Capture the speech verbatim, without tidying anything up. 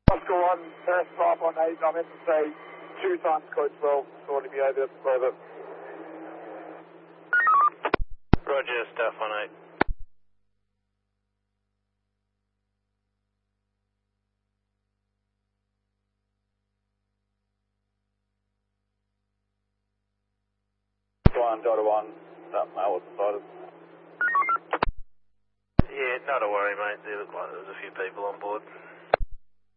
Oscar one, first drive on eight, I meant to say two times code twelve, sorry to be over further. Roger, staff one eight. One, Delta one, that mail was decided. Yeah, not a worry, mate. There looked like there was a few people on board.